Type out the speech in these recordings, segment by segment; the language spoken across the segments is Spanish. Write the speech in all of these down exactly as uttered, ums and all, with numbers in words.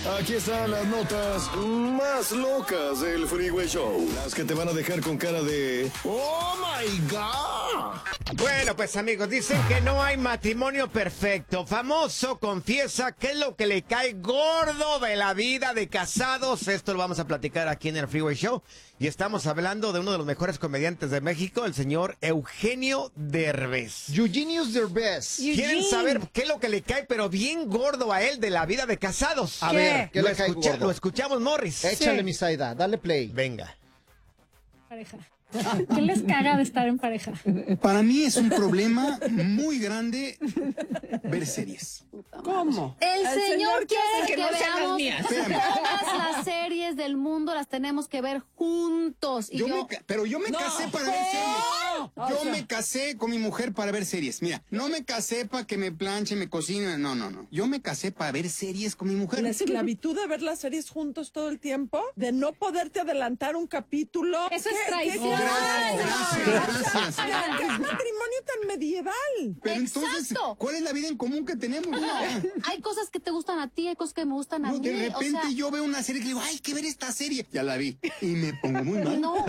Aquí están las notas más locas del Freeway Show. Las que te van a dejar con cara de ¡Oh, my God! Bueno, pues amigos, dicen que no hay matrimonio perfecto. Famoso confiesa qué es lo que le cae gordo de la vida de casados. Esto lo vamos a platicar aquí en el Freeway Show. Y estamos hablando de uno de los mejores comediantes de México, el señor Eugenio Derbez. Eugenius Derbez. ¿Quieren saber qué es lo que le cae, pero bien gordo a él de la vida de casados? A ver, ¿qué lo, le cae escucha- gordo? lo escuchamos, Morris. Échale, Sí. mi Saida, dale play. Venga. Pareja. ¿Qué les caga de estar en pareja? Para mí es un problema muy grande ver series. ¿Cómo? El, El señor, señor quiere quiere que, que no sean las veamos mías. Espérame. todas las series del mundo, las tenemos que ver juntos. Y Yo yo, me ca- pero yo me No. casé para ver series. O Yo sea- me casé con mi mujer para ver series. Mira, no me casé para que me planche, me cocine. No, no, no. Yo me casé para ver series con mi mujer. La esclavitud de ver las series juntos todo el tiempo, de no poderte adelantar un capítulo. Eso es ¿Qué- traición. qué- Gracias, gracias, gracias. ¿Qué matrimonio tan medieval? Pero entonces, Exacto. ¿cuál es la vida en común que tenemos? hay cosas que te gustan a ti, hay cosas que me gustan a No, mí. de o repente sea, yo veo una serie que digo, ay, hay que ver esta serie. Ya la vi. Y me pongo muy mal. no.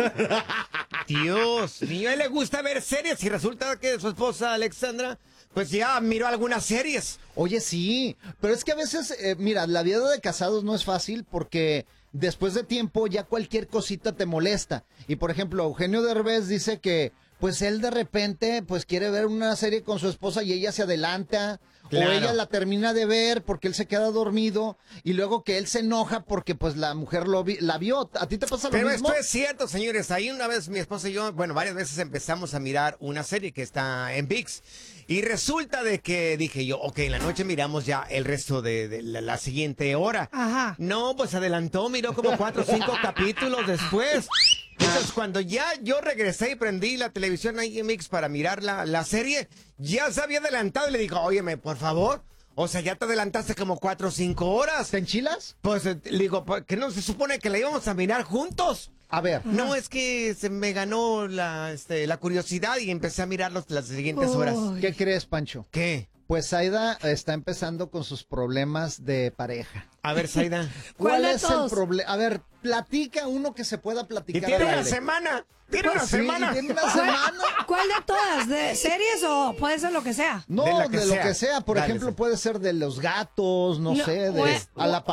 Dios mío, a él le gusta ver series y resulta que su esposa Alexandra, pues ya miró algunas series. Oye, sí, pero es que a veces, eh, mira, la vida de casados no es fácil porque después de tiempo ya cualquier cosita te molesta. Y por ejemplo, Eugenio Derbez dice que pues él de repente pues quiere ver una serie con su esposa y ella se adelanta. Claro. O ella la termina de ver porque él se queda dormido y luego que él se enoja porque pues la mujer lo vi- la vio. ¿A ti te pasa lo Pero mismo? esto es cierto, señores. Ahí una vez mi esposa y yo, bueno, varias veces empezamos a mirar una serie que está en ViX. Y resulta de que dije yo, ok, en la noche miramos ya el resto de, de la, la siguiente hora. Ajá. No, pues adelantó, miró como cuatro o cinco capítulos después. Entonces, cuando ya yo regresé y prendí la televisión ahí en ViX para mirar la, la serie, ya se había adelantado y le digo, óyeme, por favor. O sea, ya te adelantaste como cuatro o cinco horas. ¿Te enchilas? Pues eh, le digo, ¿por qué no se supone que la íbamos a mirar juntos? A ver. No, es que se me ganó la, este, la curiosidad y empecé a mirarlos las siguientes horas. ¿Qué crees, Pancho? ¿Qué? Pues Saida está empezando con sus problemas de pareja. A ver, Zaida. ¿Cuál ¿Cuál de es el todos? problema? A ver, platica uno que se pueda Y platicar. tiene al una aire. semana. Tiene una Sí, semana. tiene una semana. ¿Cuál de todas? ¿De series o puede ser lo que sea? No, De de, la que lo sea. que sea. Por Dale, ejemplo, sí. puede ser de los gatos, no, No, sé, de pues, a la